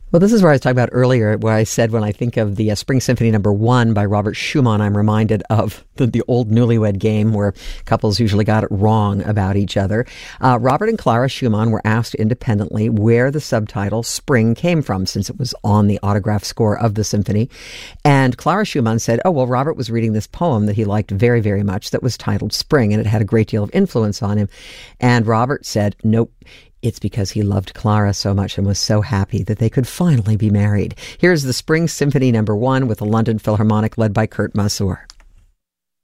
Well, this is where I was talking about earlier, where I said when I think of the Spring Symphony No. 1 by Robert Schumann, I'm reminded of the old newlywed game where couples usually got it wrong about each other. Robert and Clara Schumann were asked independently where the subtitle Spring came from, since it was on the autograph score of the symphony. And Clara Schumann said, oh, well, Robert was reading this poem that he liked very, very much that was titled Spring, and it had a great deal of influence on him. And Robert said, nope. It's because he loved Clara so much and was so happy that they could finally be married. Here's the Spring Symphony No. 1 with the London Philharmonic led by Kurt Masur.